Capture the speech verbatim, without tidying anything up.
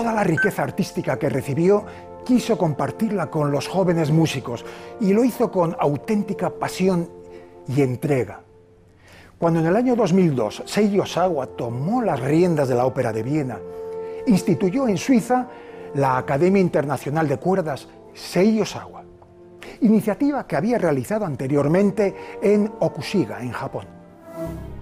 toda la riqueza artística que recibió, quiso compartirla con los jóvenes músicos y lo hizo con auténtica pasión y entrega. Cuando en el año dos mil dos Seiji Ozawa tomó las riendas de la Ópera de Viena, instituyó en Suiza la Academia Internacional de Cuerdas Seiji Ozawa, iniciativa que había realizado anteriormente en Okushiga, en Japón.